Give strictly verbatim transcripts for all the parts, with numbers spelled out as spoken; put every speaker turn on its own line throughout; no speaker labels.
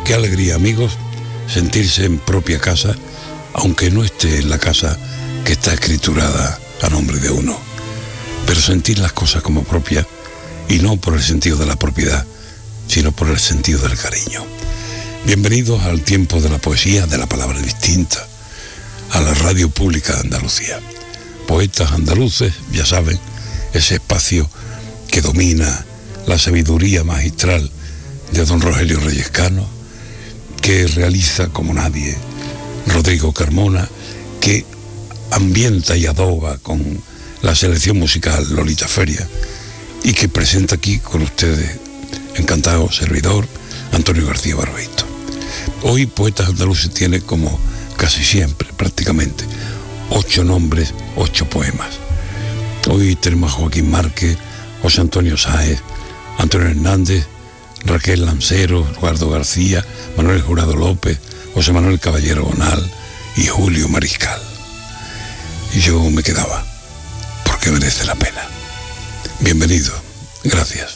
Qué alegría, amigos, sentirse en propia casa, aunque no esté en la casa que está escriturada a nombre de uno, pero sentir las cosas como propias, y no por el sentido de la propiedad, sino por el sentido del cariño. Bienvenidos al tiempo de la poesía, de la palabra distinta, a la radio pública de Andalucía. Poetas andaluces, ya saben, ese espacio que domina la sabiduría magistral de don Rogelio Reyes Cano, que realiza como nadie Rodrigo Carmona, que ambienta y adoba con la selección musical Lolita Feria, y que presenta aquí con ustedes, encantado servidor, Antonio García Barbeito. Hoy Poetas Andaluces tiene, como casi siempre, prácticamente, ocho nombres, ocho poemas. Hoy tenemos a Joaquín Márquez, José Antonio Sáez, Antonio Hernández, Raquel Lancero, Eduardo García, Manuel Jurado López, José Manuel Caballero Bonal y Julio Mariscal. Y yo me quedaba, porque merece la pena. Bienvenido, gracias.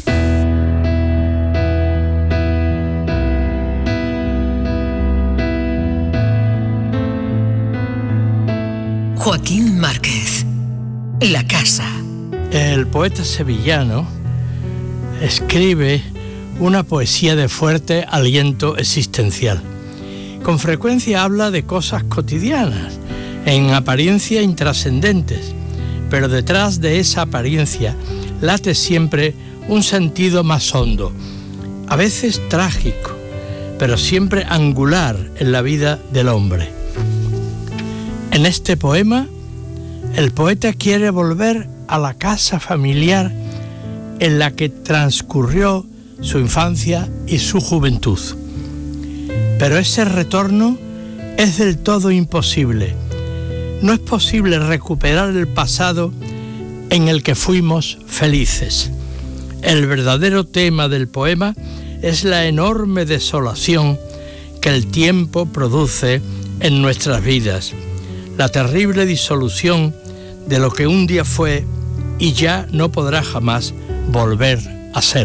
Joaquín Márquez, La Casa.
El poeta sevillano escribe una poesía de fuerte aliento existencial. Con frecuencia habla de cosas cotidianas, en apariencia intrascendentes, pero detrás de esa apariencia late siempre un sentido más hondo, a veces trágico, pero siempre angular en la vida del hombre. En este poema, el poeta quiere volver a la casa familiar en la que transcurrió su infancia y su juventud. Pero ese retorno es del todo imposible. No es posible recuperar el pasado en el que fuimos felices. El verdadero tema del poema es la enorme desolación que el tiempo produce en nuestras vidas, la terrible disolución de lo que un día fue y ya no podrá jamás volver a ser.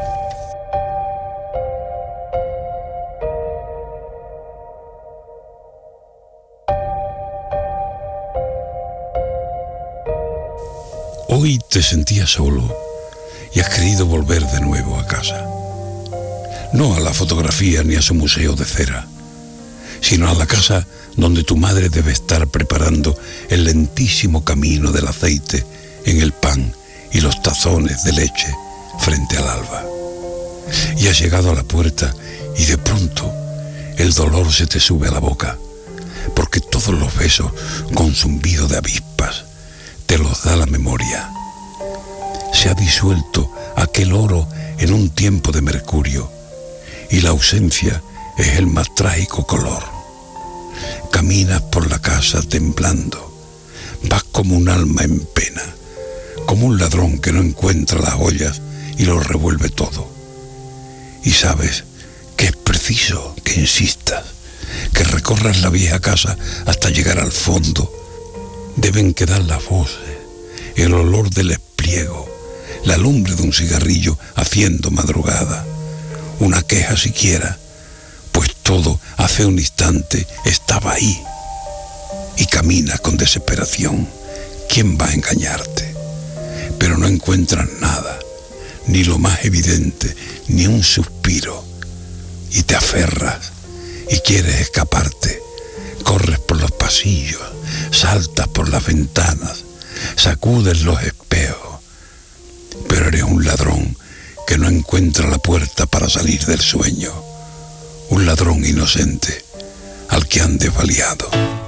Hoy te sentías solo y has querido volver de nuevo a casa. No a la fotografía ni a su museo de cera, sino a la casa donde tu madre debe estar preparando el lentísimo camino del aceite en el pan y los tazones de leche frente al alba. Y has llegado a la puerta y de pronto el dolor se te sube a la boca, porque todos los besos con zumbido de avispas te los da la memoria. Se ha disuelto aquel oro en un tiempo de mercurio, y la ausencia es el más trágico color. Caminas por la casa temblando, vas como un alma en pena, como un ladrón que no encuentra las joyas y lo revuelve todo. Y sabes que es preciso que insistas, que recorras la vieja casa hasta llegar al fondo. Deben quedar las voces, el olor del espliego, la lumbre de un cigarrillo haciendo madrugada, una queja siquiera, pues todo hace un instante estaba ahí. Y caminas con desesperación. ¿Quién va a engañarte? Pero no encuentras nada, ni lo más evidente, ni un suspiro. Y te aferras y quieres escaparte. Corres por los pasillos, saltas por las ventanas, sacudes los espejos. Pero eres un ladrón que no encuentra la puerta para salir del sueño. Un ladrón inocente al que han desvaliado.